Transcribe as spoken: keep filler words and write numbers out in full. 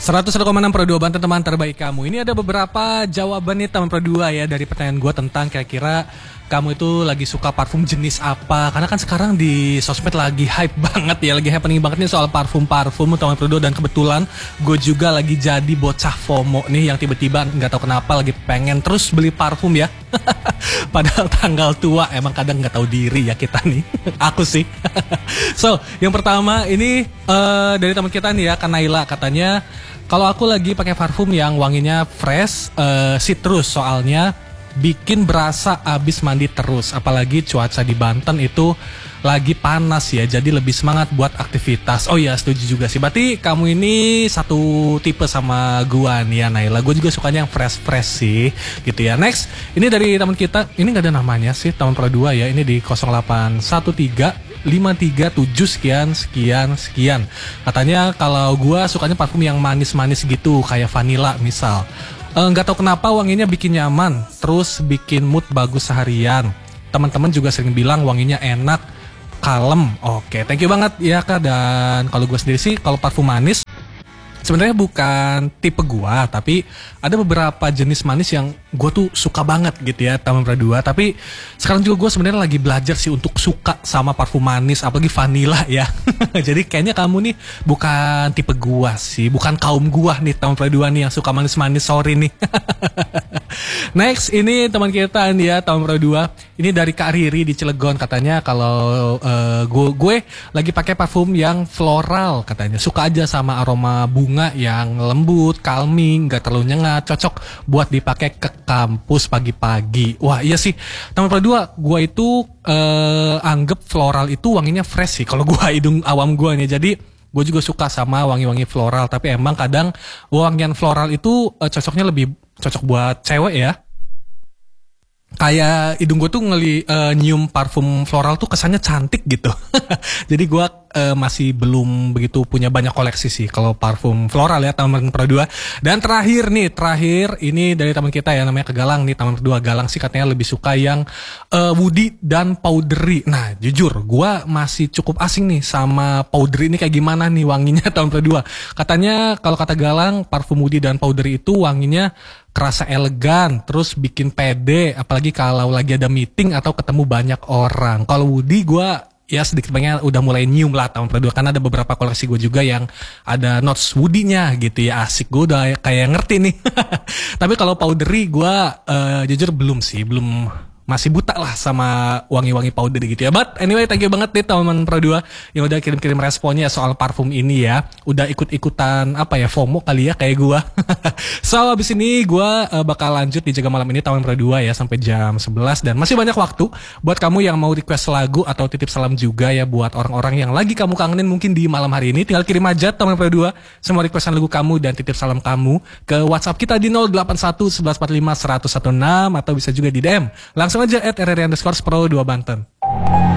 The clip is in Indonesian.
seratus satu koma enam Pro dua Banten, teman terbaik kamu. Ini ada beberapa jawaban nih teman Pro dua ya dari pertanyaan gue tentang kira-kira kamu itu lagi suka parfum jenis apa. Karena kan sekarang di sosmed lagi hype banget ya, lagi happening banget nih soal parfum-parfum teman Pro dua. Dan kebetulan gue juga lagi jadi bocah FOMO nih yang tiba-tiba gak tahu kenapa lagi pengen terus beli parfum ya. Padahal tanggal tua, emang kadang gak tahu diri ya kita nih. Aku sih. So, yang pertama ini uh, dari teman kita nih ya, Kanaila, katanya kalau aku lagi pakai parfum yang wanginya fresh, uh, citrus, soalnya bikin berasa abis mandi terus. Apalagi cuaca di Banten itu lagi panas ya, jadi lebih semangat buat aktivitas. Oh iya, setuju juga sih. Berarti kamu ini satu tipe sama gua nih ya, Naila. Gue juga sukanya yang fresh-fresh sih gitu ya. Next, ini dari teman kita, ini gak ada namanya sih, teman Pro dua ya. Ini di nol delapan satu tiga lima tiga tujuh sekian sekian sekian. Katanya kalau gua sukanya parfum yang manis-manis gitu, kayak vanilla misal. Nggak e, tahu kenapa wanginya bikin nyaman, terus bikin mood bagus seharian. Teman-teman juga sering bilang wanginya enak, kalem. Oke, thank you banget ya Kak. Dan kalau gue sendiri sih, kalau parfum manis sebenarnya bukan tipe gua, tapi ada beberapa jenis manis yang gua tuh suka banget gitu ya, teman Pro dua. Tapi sekarang juga gua sebenarnya lagi belajar sih untuk suka sama parfum manis, apalagi vanilla ya. Jadi kayaknya kamu nih bukan tipe gua sih, bukan kaum gua nih teman Pro dua nih yang suka manis-manis, sorry nih. Next, ini teman kita nih ya, teman Pro dua. Ini dari Kak Riri di Cilegon, katanya kalau uh, gue, gue lagi pakai parfum yang floral, katanya suka aja sama aroma bunga yang lembut, calming, gak terlalu nyengat, cocok buat dipakai ke kampus pagi-pagi. Wah iya sih, teman Pro dua, gue itu uh, anggap floral itu wanginya fresh sih kalau gue, hidung awam gue nih. Jadi gue juga suka sama wangi-wangi floral, tapi emang kadang wangian floral itu uh, cocoknya lebih cocok buat cewek ya. Kayak hidung gue tuh ngeli uh, nyium parfum floral tuh kesannya cantik gitu. Jadi gue uh, masih belum begitu punya banyak koleksi sih kalau parfum floral ya, teman Pro dua. Dan terakhir nih, terakhir ini dari teman kita ya, namanya Kegalang nih, teman Pro dua. Galang sih katanya lebih suka yang uh, woody dan powdery. Nah jujur gue masih cukup asing nih sama powdery ini, kayak gimana nih wanginya teman Pro dua. Katanya kalau kata Galang, parfum woody dan powdery itu wanginya kerasa elegan, terus bikin pede, apalagi kalau lagi ada meeting atau ketemu banyak orang. Kalau woody gue ya sedikit banyak udah mulai nyium lah tahun Pro dua, karena ada beberapa koleksi gue juga yang ada notes woody-nya gitu ya, asik, gue udah kayak ngerti nih. Tapi kalau powdery gue uh, jujur belum sih, belum, masih buta lah sama wangi-wangi powder gitu ya. But anyway, thank you banget nih teman Pro dua yang udah kirim-kirim responnya soal parfum ini ya. Udah ikut-ikutan apa ya, FOMO kali ya kayak gua. So abis ini gua uh, bakal lanjut di Jaga Malam ini teman Pro dua ya sampai jam sebelas, dan masih banyak waktu buat kamu yang mau request lagu atau titip salam juga ya buat orang-orang yang lagi kamu kangenin mungkin di malam hari ini. Tinggal kirim aja teman Pro dua semua requestan lagu kamu dan titip salam kamu ke WhatsApp kita di nol delapan satu satu satu empat lima satu satu enam, atau bisa juga di D M langsung aja at rr underscore pro dua Banten.